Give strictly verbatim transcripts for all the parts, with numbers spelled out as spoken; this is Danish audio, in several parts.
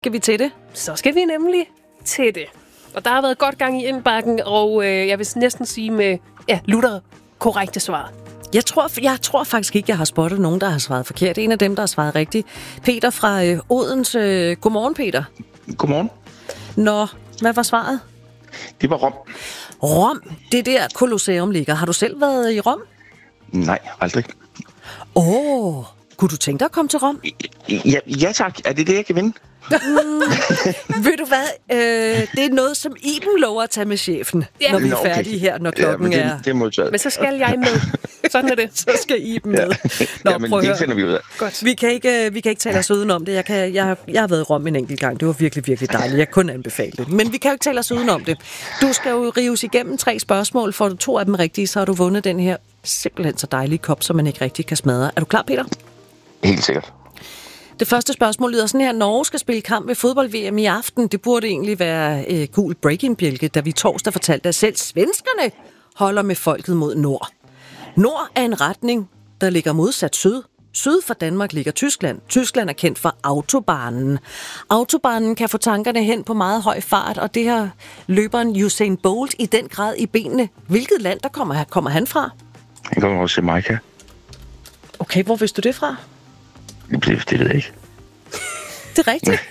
Skal vi til det? Så skal vi nemlig til det. Og der har været godt gang i indbakken, og øh, jeg vil næsten sige med ja, lutter korrekte svar. Jeg tror, jeg tror faktisk ikke, jeg har spottet nogen, der har svaret forkert. En af dem, der har svaret rigtigt. Peter fra øh, Odense. Godmorgen, Peter. Godmorgen. Nå, hvad var svaret? Det var Rom. Rom, det der Colosseum ligger. Har du selv været i Rom? Nej, aldrig. Åh, oh, kunne du tænke dig at komme til Rom? Ja, ja tak. Er det det, jeg kan vinde? Mm, ved du hvad? Øh, det er noget, som Iben lover at tage med chefen, ja. når vi er Nå, okay. færdige her, når klokken ja, det, er... det er modtaget. Men så skal jeg med. Sådan er det. Så skal Iben med. Ja. Nå, ja, men prøv at det høre. finder vi ud af. Godt. Vi kan ikke, vi kan ikke tale os udenom det. Jeg, kan, jeg, jeg har været i Rom en enkelt gang. Det var virkelig, virkelig dejligt. Jeg kunne anbefale det. Men vi kan jo ikke tale os udenom det. Du skal jo rives igennem tre spørgsmål. Får du to af dem rigtige, så har du vundet den her simpelthen så dejlige kop, som man ikke rigtig kan smadre. Er du klar, Peter? Helt sikkert. Det første spørgsmål lyder sådan her. Norge skal spille kamp ved fodbold-V M i aften. Det burde egentlig være øh, cool break-in-bjælke, da vi torsdag fortalte, at selv svenskerne holder med folket mod nord. Nord er en retning, der ligger modsat syd. Syd for Danmark ligger Tyskland. Tyskland er kendt for autobanen. Autobanen kan få tankerne hen på meget høj fart, og det har løberen Usain Bolt i den grad i benene. Hvilket land der kommer, kommer han fra? Han kommer også til Jamaica. Okay, hvor vidste du det fra? Det, det ved jeg ikke. Det er rigtigt.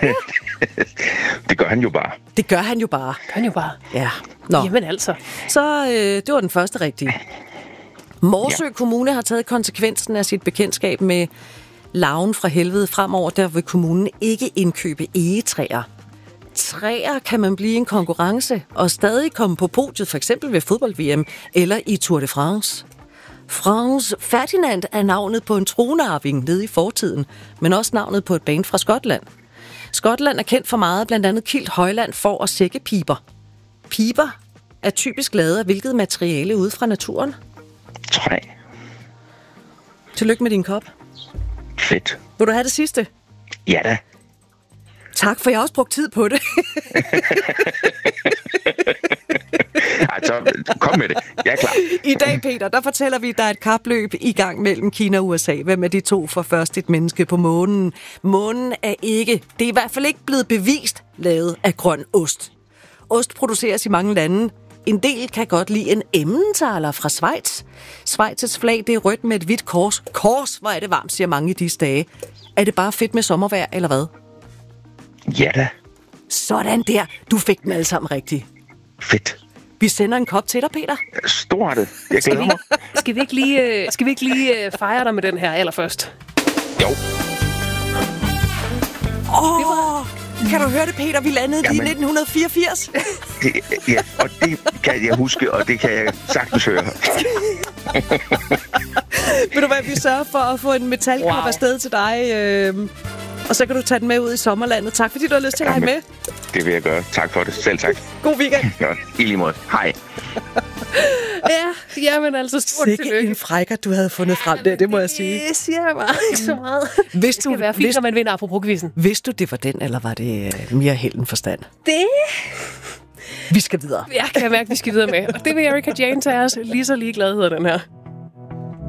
Det gør han jo bare. Det gør han jo bare. Gør han jo bare. Ja. Nå. Jamen altså. Så øh, det var den første rigtige. Morsø ja. Kommune har taget konsekvensen af sit bekendtskab med larven fra helvede. Fremover der vil kommunen ikke indkøbe egetræer. Træer kan man blive en konkurrence og stadig komme på podiet, for eksempel ved fodbold-V M eller i Tour de France. Frans Ferdinand er navnet på en tronarving nede i fortiden, men også navnet på et band fra Skotland. Skotland er kendt for meget, blandt andet kilt, højland, får og sækkepiber. Piber er typisk lavet af hvilket materiale ude fra naturen? Træ. Tillykke med din kop. Fedt. Vil du have det sidste? Ja da. Tak, for jeg har også brugt tid på det. Altså, kom med det. Jeg er klar. I dag, Peter, der fortæller vi, at der er et kapløb i gang mellem Kina og U S A. Hvem er de to for først et menneske på månen? Månen er ikke, det er i hvert fald ikke blevet bevist, lavet af grøn ost. Ost produceres i mange lande. En del kan godt lide en Emmentaler fra Schweiz. Schweiz's flag, det er rødt med et hvidt kors. Kors, hvor er det varmt, siger mange i disse dage. Er det bare fedt med sommervejr, eller hvad? Ja da. Sådan der. Du fik dem alle sammen rigtigt. Fedt. Vi sender en kop til dig, Peter. Stort. Jeg glæder mig. Skal vi ikke lige, skal vi ikke lige fejre dig med den her allerførst? Jo. Åh, oh, kan du høre det, Peter? Vi landede lige i nitten fireogfirs. Det, ja, og det kan jeg huske, og det kan jeg sagtens høre. Ved du hvad, vi sørger for at få en metalkop wow. afsted til dig, øh, og så kan du tage den med ud i sommerlandet. Tak fordi du har lyst til at have med. Det vil jeg gøre. Tak for det. Selv tak. God weekend. Ja, i lige måde. Hej. Ja, jamen altså stort Sikke tillykke. en frækker, du havde fundet frem der, det må jeg sige. Det siger jeg bare ikke så meget. Hvis det skal du, være fint, hvis, når man vinder apropos-quizzen. Vidste du, det var den, eller var det mere held end forstand? Det... Vi skal videre. Jeg kan mærke, at vi skal videre med. Og det vil Erika Jane tage os lige så ligeglad, hedder den her.